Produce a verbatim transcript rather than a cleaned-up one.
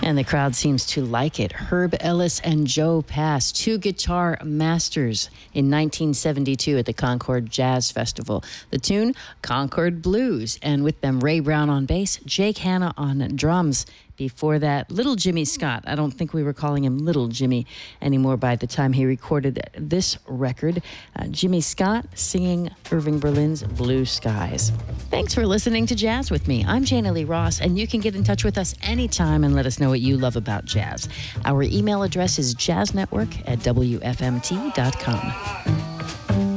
And the crowd seems to like it. Herb Ellis and Joe Pass, two guitar masters in nineteen seventy-two at the Concord Jazz Festival. The tune, Concord Blues, and with them Ray Brown on bass, Jake Hanna on drums. Before that, Little Jimmy Scott. I don't think we were calling him Little Jimmy anymore by the time he recorded this record. Uh, Jimmy Scott singing Irving Berlin's Blue Skies. Thanks for listening to Jazz with me. I'm Jana Lee Ross, and you can get in touch with us anytime and let us know what you love about jazz. Our email address is jazznetwork at w f m t dot com.